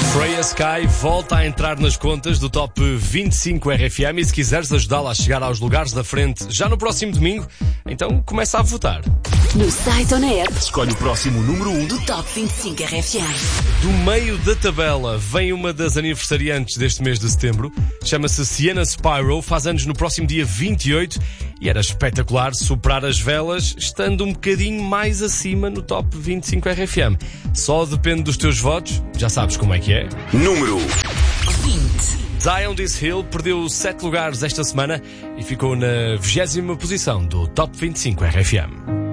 Freya Sky volta a entrar nas contas do Top 25 RFM e se quiseres ajudá-la a chegar aos lugares da frente já no próximo domingo, então começa a votar. No site ou na app, escolhe o próximo número 1 do Top 25 RFM. Do meio da tabela vem uma das aniversariantes deste mês de setembro. Chama-se Sienna Spyro, faz anos no próximo dia 28 e era espetacular superar as velas estando um bocadinho mais acima no Top 25 RFM. Só depende dos teus votos, já sabes como é que é. Número 20. Zion This Hill perdeu 7 lugares esta semana e ficou na 20ª posição do Top 25 RFM.